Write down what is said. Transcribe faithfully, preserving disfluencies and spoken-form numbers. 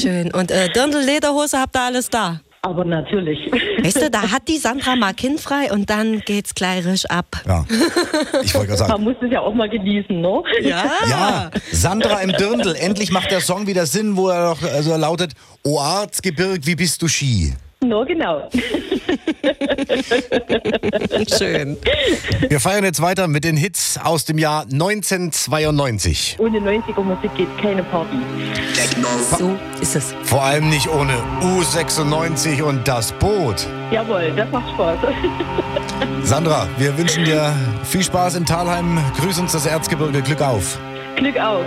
schön. Und äh, Dirndl, Lederhose, habt ihr alles da? Aber natürlich. Weißt du, da hat die Sandra mal kindfrei und dann geht's gleich richtig ab. Ja. Ich wollte gerade sagen. Man muss es ja auch mal genießen, ne? Ja. Ja, Sandra im Dirndl. Endlich macht der Song wieder Sinn, wo er doch also lautet: O Arzgebirg, wie bist du Ski? No, genau. Schön. Wir feiern jetzt weiter mit den Hits aus dem Jahr neunzehnhundertzweiundneunzig. Ohne neunziger-Musik geht keine Party. So ist es. Vor allem nicht ohne U sechsundneunzig und das Boot. Jawohl, das macht Spaß. Sandra, wir wünschen dir viel Spaß in Thalheim. Grüß uns das Erzgebirge. Glück auf. Glück auf.